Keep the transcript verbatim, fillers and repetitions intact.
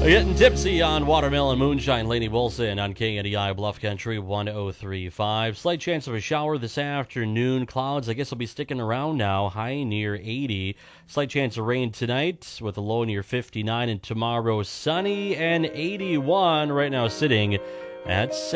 Getting tipsy on watermelon moonshine. Lainey Wilson on K N D I Bluff Country one oh three point five. Slight chance of a shower this afternoon. Clouds, I guess, will be sticking around now. High near eighty. Slight chance of rain tonight with a low near fifty-nine. And tomorrow sunny and eighty-one. Right now sitting at